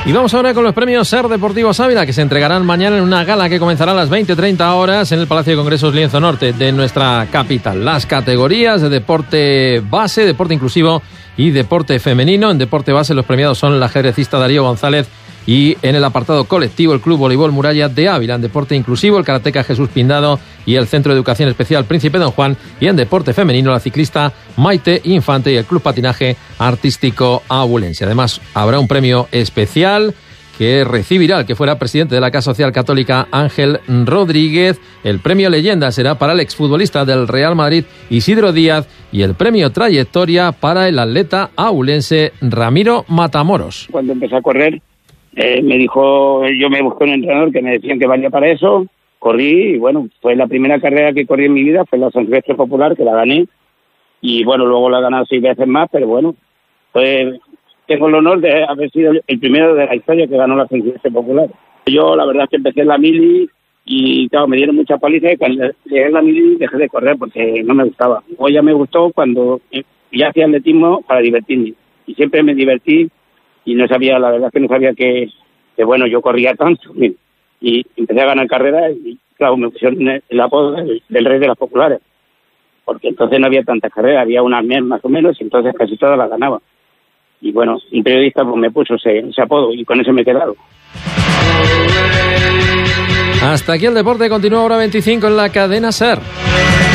Y vamos ahora con los premios SER Deportivos Ávila, que se entregarán mañana en una gala que comenzará a las 20:30 horas en el Palacio de Congresos Lienzo Norte de nuestra capital. Las categorías de deporte base, deporte inclusivo y deporte femenino. En deporte base los premiados son el ajedrecista Darío González y en el apartado colectivo el Club Voleibol Muralla de Ávila. En deporte inclusivo el karateca Jesús Pindado y el Centro de Educación Especial Príncipe Don Juan. Y en deporte femenino la ciclista Maite Infante y el Club Patinaje Artístico Abulense. Además habrá un premio especial que recibirá el que fuera presidente de la Casa Social Católica Ángel Rodríguez. El premio Leyenda será para el exfutbolista del Real Madrid Isidro Díaz y el premio Trayectoria para el atleta abulense Ramiro Matamoros. Cuando empecé a correr me dijo, yo me busqué un entrenador que me decían que valía para eso, corrí y bueno, fue la primera carrera que corrí en mi vida, fue la San Silvestre Popular, que la gané y bueno, luego la he ganado 6 veces más, pero bueno, pues tengo el honor de haber sido el primero de la historia que ganó la San Silvestre Popular. Yo la verdad es que empecé en la mili y claro, me dieron muchas palizas y cuando llegué en la mili dejé de correr porque no me gustaba. Hoy ya me gustó cuando ya hacía atletismo para divertirme y siempre me divertí. Y no sabía, la verdad es que no sabía que bueno, yo corría tanto. Y empecé a ganar carreras y, claro, me pusieron el apodo del rey de las populares. Porque entonces no había tantas carreras, había unas más o menos, y entonces casi todas las ganaba. Y bueno, un periodista pues me puso ese apodo y con eso me he quedado. Hasta aquí el deporte, continúa hora 25 en la cadena SER.